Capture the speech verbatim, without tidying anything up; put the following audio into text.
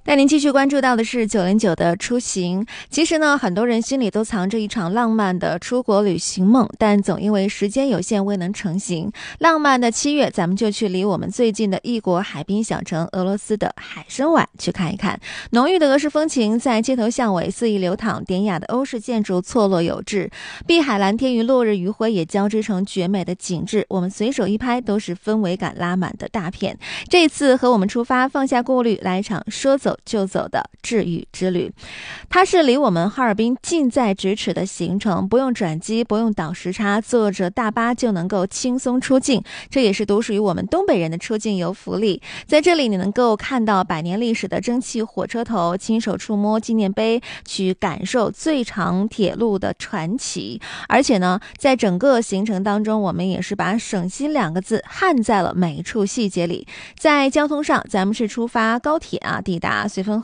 带您继续关注到的是九零九的出行。其实呢，很多人心里都藏着一场浪漫的出国旅行梦，但总因为时间有限未能成行。浪漫的七月，咱们就去离我们最近的异国海滨小城俄罗斯的海参崴去看一看。浓郁的俄式风情在街头巷尾肆意流淌，典雅的欧式建筑错落有致，碧海蓝天与落日余晖也交织成绝美的景致。我们随手一拍，都是氛围感拉满的大片。这次和我们出发，放下顾虑，来一场说走就走的治愈之旅。它是离我们哈尔滨近在咫尺的行程，不用转机，不用倒时差，坐着大巴就能够轻松出境。这也是独属于我们东北人的出境游福利。在这里你能够看到百年历史的蒸汽火车头，亲手触摸纪念碑，去感受最长铁路的传奇。而且呢，在整个行程当中，我们也是把省心两个字焊在了每一处细节里。在交通上，咱们是出发高铁啊，抵达绥芬